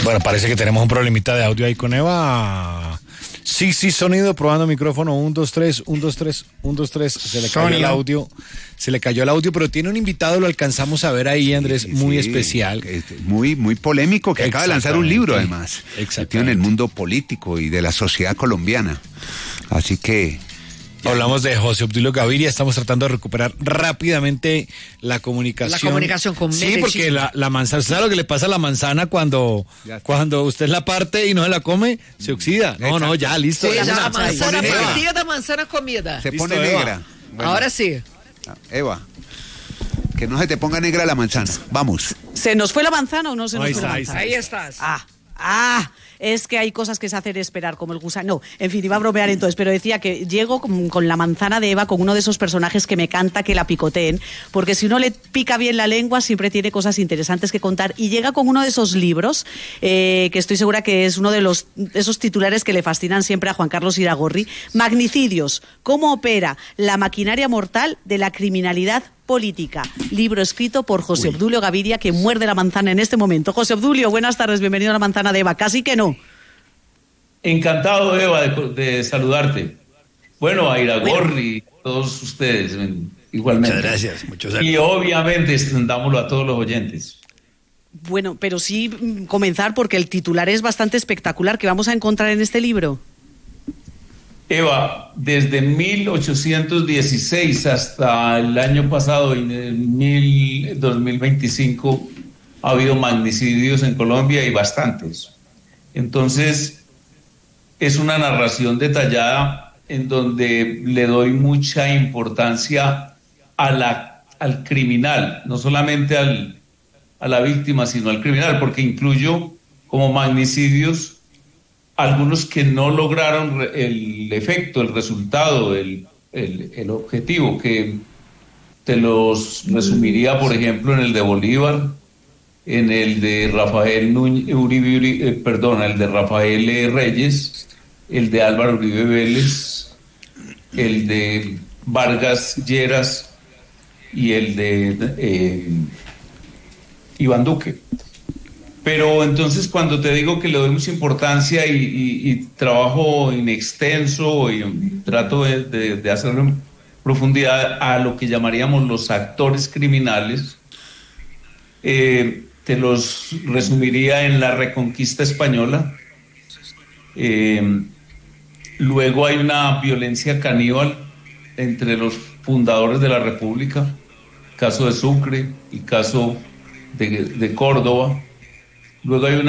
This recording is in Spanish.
Bueno, parece que tenemos un problemita de audio ahí con Eva. Sí, sonido, probando micrófono, 1, 2, 3, 1, 2, 3, 1, 2, 3, se le cayó el audio, pero tiene un invitado, lo alcanzamos a ver ahí, Andrés, muy especial. Muy polémico, que acaba de lanzar un libro, además. Exactamente. En el mundo político y de la sociedad colombiana. Así que... Hablamos de José Obdulio Gaviria, estamos tratando de recuperar rápidamente la comunicación. La comunicación con Sí, porque la manzana, ¿sabe lo que le pasa a la manzana cuando usted la parte y no se la come? Se oxida. No, ya, listo. Sí, la manzana partida de manzana comida. Se Listo, pone Eva. negra. Bueno, Ahora sí. Eva, que no se te ponga negra la manzana. Vamos. ¿Se nos fue la manzana o no se nos Ahí fue la está, manzana? Ahí estás. Es que hay cosas que se hacen esperar, como el gusano. No, en fin, iba a bromear entonces, pero decía que llego con la manzana de Eva, con uno de esos personajes que me canta que la picoteen, porque si uno le pica bien la lengua, siempre tiene cosas interesantes que contar, y llega con uno de esos libros, que estoy segura que es uno de esos titulares que le fascinan siempre a Juan Carlos Iragorri: Magnicidios, cómo opera la maquinaria mortal de la criminalidad política. Libro escrito por José Obdulio Gaviria, que muerde la manzana en este momento. José Obdulio, buenas tardes, bienvenido a La Manzana de Eva. Casi que no. Encantado, Eva, de saludarte. Bueno, a Iragorri, todos ustedes, igualmente. Muchas gracias, muchas gracias. Y obviamente extendámoslo a todos los oyentes. Bueno, pero sí comenzar porque el titular es bastante espectacular. ¿Qué vamos a encontrar en este libro? Eva, desde 1816 hasta el año pasado, en el 2025, ha habido magnicidios en Colombia y bastantes. Entonces, es una narración detallada en donde le doy mucha importancia al criminal, no solamente a la víctima, sino al criminal, porque incluyo como magnicidios algunos que no lograron el efecto, el resultado, el objetivo, que te los resumiría, por ejemplo, en el de Bolívar, en el de Rafael el de Rafael Reyes, el de Álvaro Uribe Vélez, el de Vargas Lleras y el de Iván Duque. Pero entonces, cuando te digo que le doy mucha importancia y trabajo en extenso y trato de hacerlo en profundidad a lo que llamaríamos los actores criminales, te los resumiría en la Reconquista Española. Luego hay una violencia caníbal entre los fundadores de la República, el caso de Sucre, el caso de Córdoba. Luego hay una